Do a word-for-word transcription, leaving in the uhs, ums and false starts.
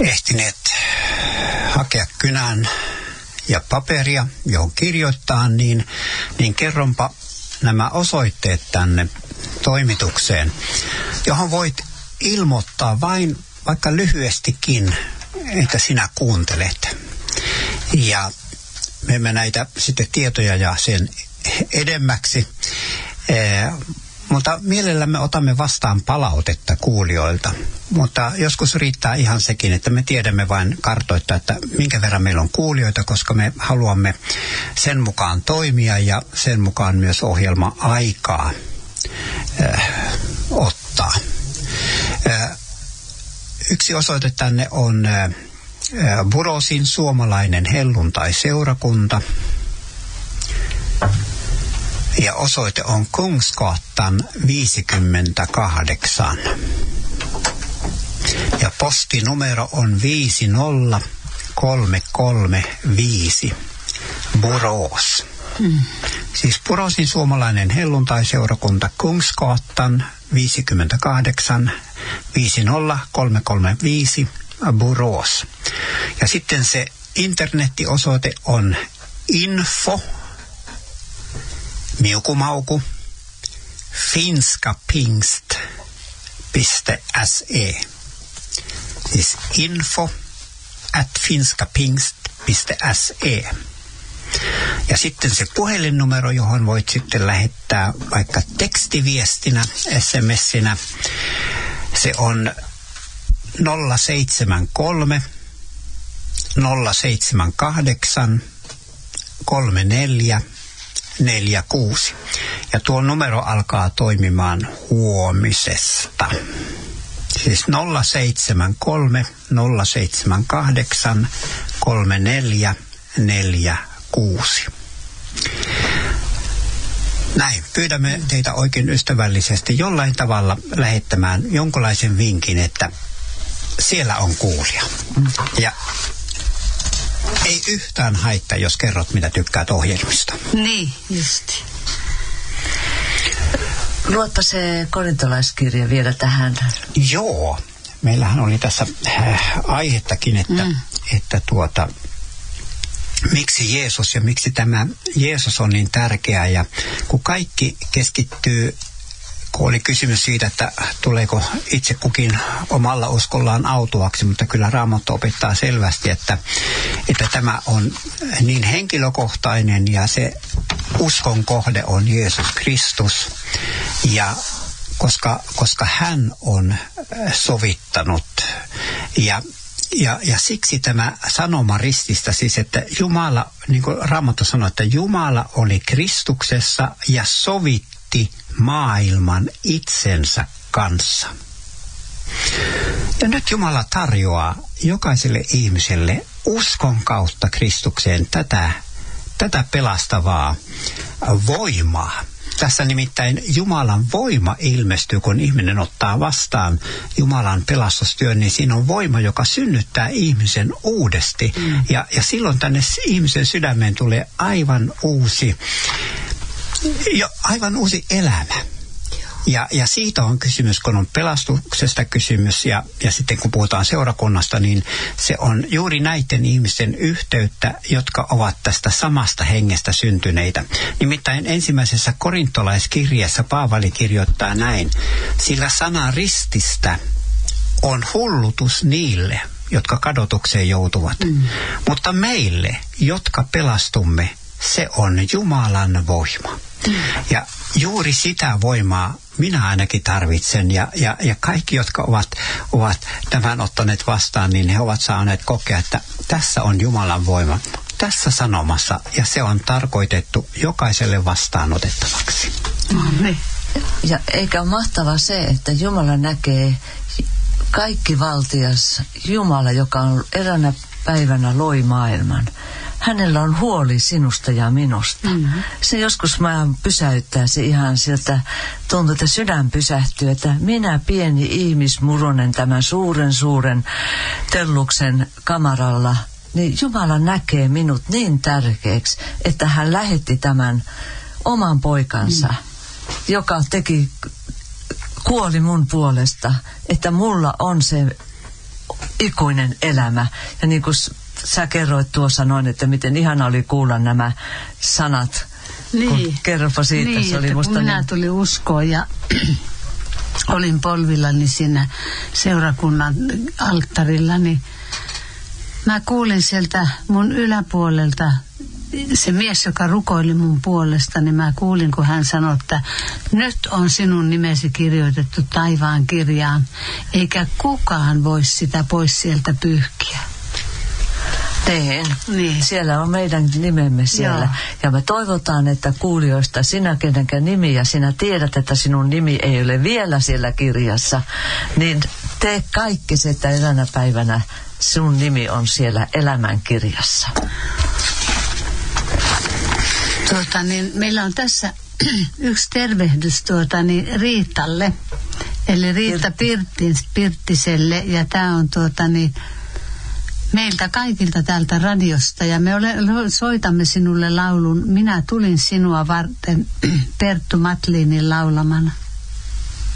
ehtineet hakea kynän ja paperia, johon kirjoittaa, niin, niin kerronpa nämä osoitteet tänne toimitukseen, johon voit ilmoittaa vain vaikka lyhyestikin, että sinä kuuntelet. Ja me emme näitä sitten tietoja ja sen edemmäksi, ee, mutta mielellämme otamme vastaan palautetta kuulijoilta. Mutta joskus riittää ihan sekin, että me tiedämme vain kartoittaa, että minkä verran meillä on kuulijoita, koska me haluamme sen mukaan toimia ja sen mukaan myös ohjelma-aikaa ee, ottaa. Ee, yksi osoite tänne on ee, Burosin suomalainen helluntai-seurakunta. Ja osoite on Kungsgatan viisikymmentäkahdeksan. Ja postinumero on viisi nolla kolme kolme viisi. Borås. Hmm. Siis Burosin suomalainen helluntai-seurakunta Kungsgatan viisikymmentäkahdeksan viisi nolla kolme kolme viisi. Borås. Ja sitten se internettiosoite on info miukumauku finskapingst piste se. Siis info at finskapingst piste se. Ja sitten se puhelinnumero, johon voit sitten lähettää vaikka tekstiviestinä, S M S-sinä. Se on nolla seitsemän kolme nolla seitsemän kahdeksan kolme neljä neljä kuusi. Ja tuo numero alkaa toimimaan huomisesta. Siis nolla seitsemän kolme nolla seitsemän kahdeksan kolme neljä neljä kuusi. Näin, pyydämme teitä oikein ystävällisesti jollain tavalla lähettämään jonkinlaisen vinkin, että siellä on kuulija. Ja ei yhtään haittaa, jos kerrot, mitä tykkäät ohjelmista. Niin, justi. Luotpa se korintolaiskirja vielä tähän. Joo, meillähän oli tässä äh, aihettakin, että, mm. että tuota, miksi Jeesus ja miksi tämä Jeesus on niin tärkeä. Ja kun kaikki keskittyy, kun oli kysymys siitä, että tuleeko itse kukin omalla uskollaan autuaksi, mutta kyllä Raamattu opettaa selvästi, että, että tämä on niin henkilökohtainen ja se uskon kohde on Jeesus Kristus. Ja koska, koska hän on sovittanut ja Ja, ja siksi tämä sanoma rististä, siis että Jumala, niin kuin Raamattu sanoi, että Jumala oli Kristuksessa ja sovitti maailman itsensä kanssa. Ja nyt Jumala tarjoaa jokaiselle ihmiselle uskon kautta Kristukseen tätä, tätä pelastavaa voimaa. Tässä nimittäin Jumalan voima ilmestyy, kun ihminen ottaa vastaan Jumalan pelastustyön, niin siinä on voima, joka synnyttää ihmisen uudesti. Mm. Ja, ja silloin tänne ihmisen sydämeen tulee aivan uusi, jo, aivan uusi elämä. Ja, ja siitä on kysymys, kun on pelastuksesta kysymys ja, ja sitten kun puhutaan seurakunnasta, niin se on juuri näiden ihmisten yhteyttä, jotka ovat tästä samasta hengestä syntyneitä. Nimittäin ensimmäisessä korintolaiskirjeessä Paavali kirjoittaa näin: sillä sana rististä on hullutus niille, jotka kadotukseen joutuvat. Mm. Mutta meille, jotka pelastumme, se on Jumalan voima. Mm. Ja juuri sitä voimaa minä ainakin tarvitsen ja, ja, ja kaikki, jotka ovat, ovat tämän ottaneet vastaan, niin he ovat saaneet kokea, että tässä on Jumalan voima tässä sanomassa ja se on tarkoitettu jokaiselle vastaanotettavaksi. Mm. Ja eikä ole mahtavaa se, että Jumala näkee kaikki valtias Jumala, joka on eräänä päivänä loi maailman. Hänellä on huoli sinusta ja minusta. Mm-hmm. Se joskus mä pysäyttää se ihan sieltä, tuntuu, että sydän pysähtyy, että minä pieni ihmismuronen tämän suuren suuren telluksen kamaralla, niin Jumala näkee minut niin tärkeäksi, että hän lähetti tämän oman poikansa, mm. joka teki, kuoli mun puolesta, että mulla on se ikuinen elämä. Ja niin kuin sä kerroit tuossa noin, että miten ihana oli kuulla nämä sanat. Niin, kerropa siitä, niin se oli että musta kun minä niin... tulin uskoon ja olin polvillani siinä seurakunnan alttarilla, niin mä kuulin sieltä mun yläpuolelta, se mies, joka rukoili mun puolesta, niin mä kuulin, kun hän sanoi, että nyt on sinun nimesi kirjoitettu taivaan kirjaan, eikä kukaan voi sitä pois sieltä pyyhkiä. Teen. Niin. Siellä on meidän nimemme siellä. Joo. Ja me toivotaan, että kuulijoista sinä, kenenkä nimi, ja sinä tiedät, että sinun nimi ei ole vielä siellä kirjassa, niin tee kaikki se, että eräänä päivänä sun nimi on siellä elämän kirjassa. Tuota, niin, meillä on tässä yksi tervehdys tuota, niin Riitalle, eli Riitta Pirtin, Pirttiselle, ja tämä on tuota, niin, meiltä kaikilta täältä radiosta, ja me ole, soitamme sinulle laulun Minä tulin sinua varten Perttu Matliinin laulamana.